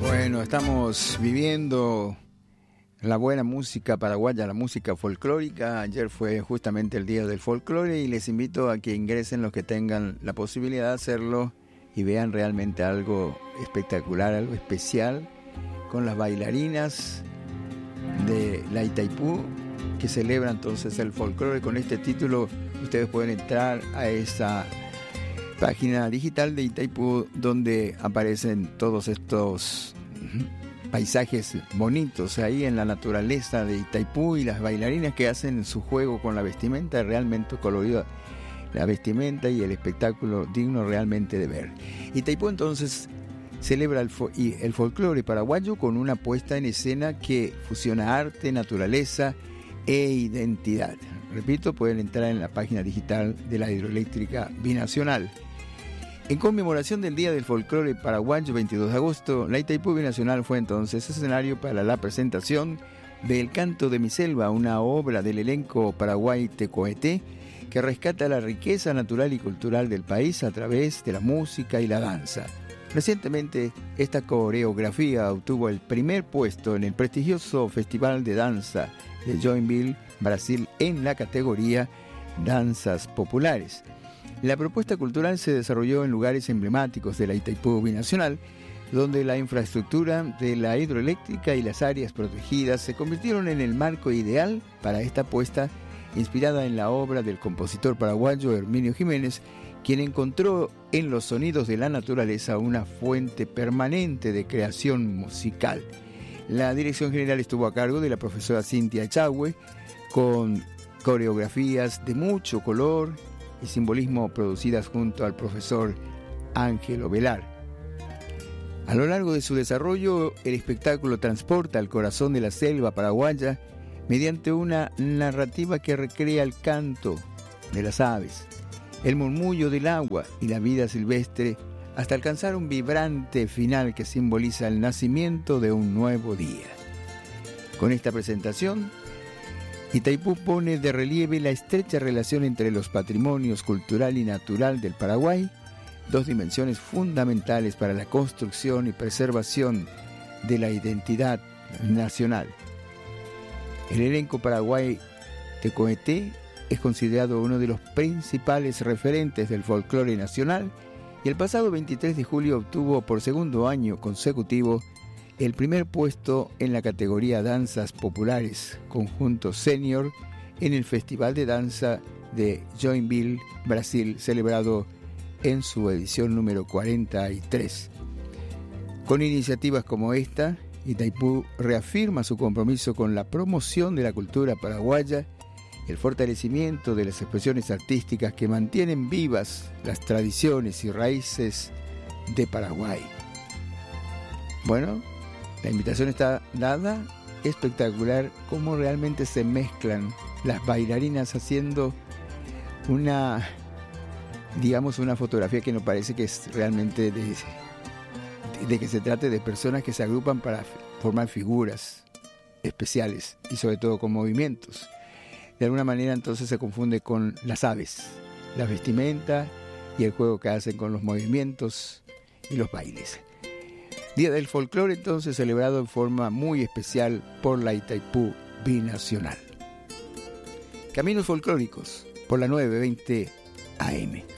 Bueno, estamos viviendo la buena música paraguaya, la música folclórica. Ayer fue justamente el Día del Folclore y les invito a que ingresen los que tengan la posibilidad de hacerlo y vean realmente algo espectacular, algo especial, con las bailarinas de la Itaipú que celebra entonces el folclore. Con este título ustedes pueden entrar a esa página digital de Itaipú donde aparecen todos estos paisajes bonitos ahí en la naturaleza de Itaipú y las bailarinas que hacen su juego con la vestimenta realmente colorida, la vestimenta y el espectáculo digno realmente de ver. Itaipú entonces celebra el folclore paraguayo con una puesta en escena que fusiona arte, naturaleza e identidad. Repito, pueden entrar en la página digital de la hidroeléctrica binacional. En conmemoración del Día del Folclore Paraguayo, 22 de agosto, la Itaipú Binacional fue entonces escenario para la presentación del Canto de mi Selva, una obra del elenco Paraguay Tecoeté que rescata la riqueza natural y cultural del país a través de la música y la danza. Recientemente, esta coreografía obtuvo el primer puesto en el prestigioso Festival de Danza de Joinville, Brasil, en la categoría Danzas Populares. La propuesta cultural se desarrolló en lugares emblemáticos de la Itaipú Binacional, donde la infraestructura de la hidroeléctrica y las áreas protegidas se convirtieron en el marco ideal para esta puesta, inspirada en la obra del compositor paraguayo Herminio Jiménez, quien encontró en los sonidos de la naturaleza una fuente permanente de creación musical. La dirección general estuvo a cargo de la profesora Cintia Echagüe, con coreografías de mucho color y simbolismo producidas junto al profesor Ángelo Velar. A lo largo de su desarrollo, el espectáculo transporta al corazón de la selva paraguaya mediante una narrativa que recrea el canto de las aves, el murmullo del agua y la vida silvestre, hasta alcanzar un vibrante final que simboliza el nacimiento de un nuevo día. Con esta presentación, Itaipú pone de relieve la estrecha relación entre los patrimonios cultural y natural del Paraguay, dos dimensiones fundamentales para la construcción y preservación de la identidad nacional. El elenco Paraguay Tecoeté es considerado uno de los principales referentes del folclore nacional y el pasado 23 de julio obtuvo por segundo año consecutivo el primer puesto en la categoría Danzas Populares, conjunto senior, en el Festival de Danza de Joinville, Brasil, celebrado en su edición número 43. Con iniciativas como esta, Itaipú reafirma su compromiso con la promoción de la cultura paraguaya, el fortalecimiento de las expresiones artísticas que mantienen vivas las tradiciones y raíces de Paraguay. Bueno, la invitación está dada. Espectacular cómo realmente se mezclan las bailarinas haciendo una fotografía que nos parece que es realmente de que se trate de personas que se agrupan para formar figuras especiales y sobre todo con movimientos. De alguna manera entonces se confunde con las aves, la vestimenta y el juego que hacen con los movimientos y los bailes. Día del Folclore entonces celebrado en forma muy especial por la Itaipú Binacional. Caminos folclóricos por la 920 AM.